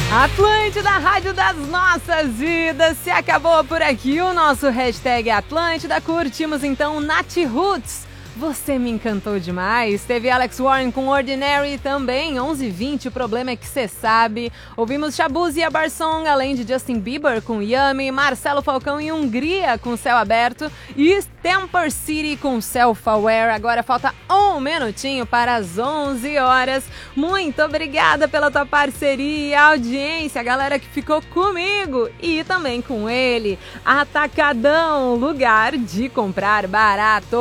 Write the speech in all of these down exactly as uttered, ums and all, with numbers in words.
Atlântida, rádio das nossas vidas. Se acabou por aqui o nosso hashtag Atlântida. Curtimos então Nath Roots. Você me encantou demais. Teve Alex Warren com Ordinary também, onze e vinte, o problema é que cê sabe. Ouvimos Shabuzi e a Barsong, além de Justin Bieber com Yummy, Marcelo Falcão e Hungria com Céu Aberto e Temper City com Self-Aware. Agora falta um minutinho para as onze horas. Muito obrigada pela tua parceria, audiência, a galera que ficou comigo e também com ele. Atacadão, lugar de comprar barato.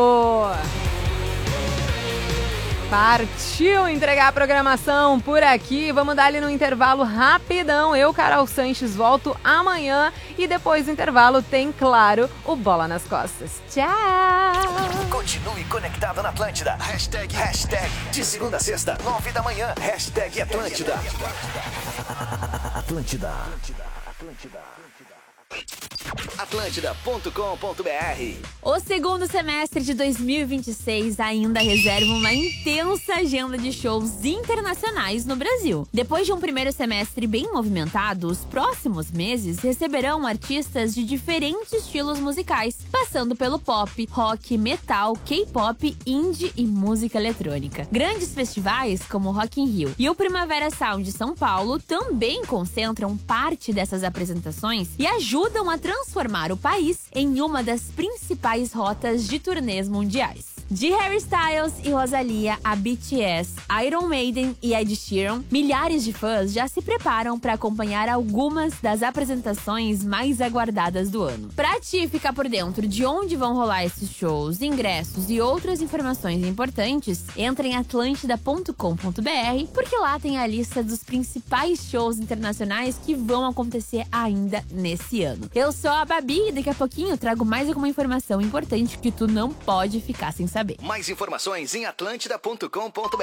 Partiu entregar a programação por aqui. Vamos dar ali no intervalo rapidão. Eu, Carol Sanches, volto amanhã. E depois do intervalo tem, claro, o Bola nas Costas. Tchau! Continue conectado na Atlântida. Hashtag, hashtag de segunda a sexta, nove da manhã. Hashtag Atlântida. Atlântida. Atlântida. Atlântida ponto com ponto br. O segundo semestre de dois mil e vinte e seis ainda reserva uma intensa agenda de shows internacionais no Brasil. Depois de um primeiro semestre bem movimentado, os próximos meses receberão artistas de diferentes estilos musicais, passando pelo pop, rock, metal, K-pop, indie e música eletrônica. Grandes festivais como o Rock in Rio e o Primavera Sound de São Paulo também concentram parte dessas apresentações e ajudam a transformar o país em uma das principais rotas de turnês mundiais. De Harry Styles e Rosalía a B T S, Iron Maiden e Ed Sheeran, milhares de fãs já se preparam para acompanhar algumas das apresentações mais aguardadas do ano. Pra te ficar por dentro de onde vão rolar esses shows, ingressos e outras informações importantes, entra em atlântida ponto com ponto br, porque lá tem a lista dos principais shows internacionais que vão acontecer ainda nesse ano. Eu sou a Babi e daqui a pouquinho eu trago mais alguma informação importante que tu não pode ficar sem saber. Mais informações em atlântida ponto com ponto br.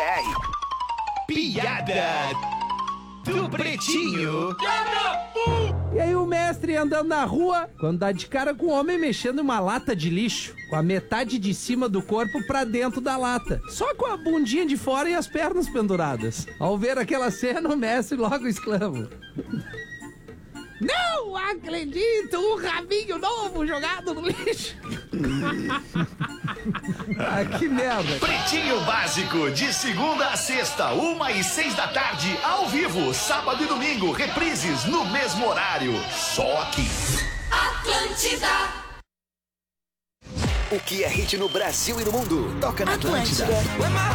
Piada do Pretinho. E aí o mestre andando na rua, quando dá de cara com um homem mexendo uma lata de lixo, com a metade de cima do corpo pra dentro da lata, só com a bundinha de fora e as pernas penduradas. Ao ver aquela cena, o mestre logo exclama: não acredito! Um rabinho novo jogado no lixo! Ah, que merda! Pretinho Básico, de segunda a sexta, uma e seis da tarde, ao vivo, sábado e domingo, reprises no mesmo horário. Só aqui. Atlântida. O que é hit no Brasil e no mundo? Toca na Atlântida. Atlântida.